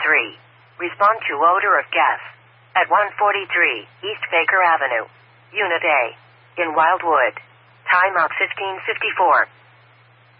Respond to odor of gas. At 143 East Baker Avenue. Unit A. In Wildwood. Timeout 1554.